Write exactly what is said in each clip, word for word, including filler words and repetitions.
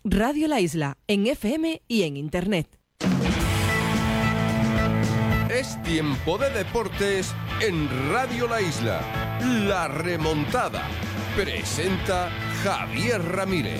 Radio La Isla, en F M y en Internet. Es tiempo de deportes en Radio La Isla. La remontada. Presenta Javier Ramírez.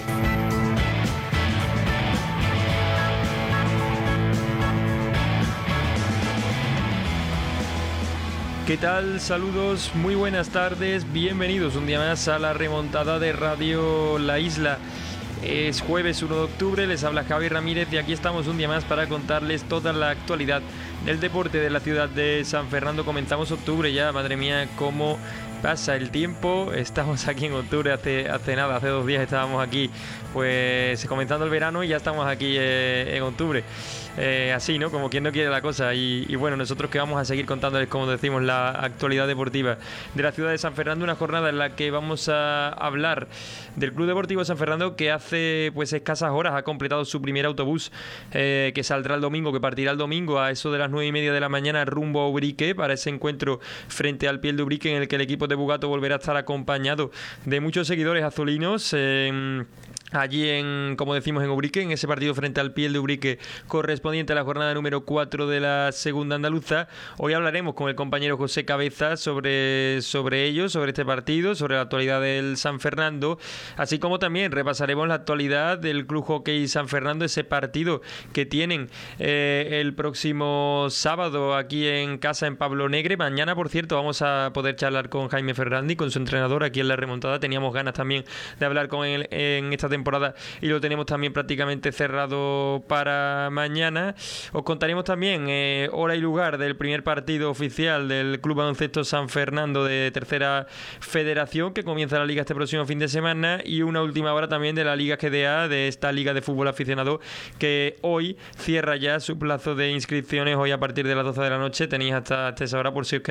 ¿Qué tal? Saludos, muy buenas tardes, bienvenidos un día más a la remontada de Radio La Isla. Es jueves uno de octubre, les habla Javier Ramírez y aquí estamos un día más para contarles toda la actualidad del deporte de la ciudad de San Fernando. Comenzamos octubre ya, madre mía, cómo pasa el tiempo. Estamos aquí en octubre, hace, hace nada, hace dos días estábamos aquí, pues comenzando el verano y ya estamos aquí eh, en octubre. Eh, así, ¿no? Como quien no quiere la cosa. Y, y bueno, nosotros que vamos a seguir contándoles, como decimos, la actualidad deportiva de la ciudad de San Fernando, una jornada en la que vamos a hablar del Club Deportivo San Fernando, que hace pues escasas horas ha completado su primer autobús, eh, que saldrá el domingo, que partirá el domingo a eso de las nueve y media de la mañana rumbo a Ubrique, para ese encuentro frente al Piel de Ubrique, en el que el equipo de Bugato volverá a estar acompañado de muchos seguidores azulinos. Eh, Allí, en, como decimos, en Ubrique, en ese partido frente al Piel de Ubrique correspondiente a la jornada número cuatro de la segunda andaluza. Hoy hablaremos con el compañero José Cabeza sobre, sobre ello, sobre este partido, sobre la actualidad del San Fernando, así como también repasaremos la actualidad del Club Hockey San Fernando, ese partido que tienen eh, el próximo sábado aquí en casa en Pablo Negre. Mañana, por cierto, vamos a poder charlar con Jaime Ferrandi, con su entrenador aquí en la remontada. Teníamos ganas también de hablar con él en esta temporada y lo tenemos también prácticamente cerrado para mañana. Os contaremos también eh, hora y lugar del primer partido oficial del Club Baloncesto San Fernando de Tercera Federación, que comienza la liga este próximo fin de semana, y una última hora también de la Liga G D A, de esta liga de fútbol aficionado, que hoy cierra ya su plazo de inscripciones. Hoy a partir de las doce de la noche tenéis hasta, hasta esa hora, por si os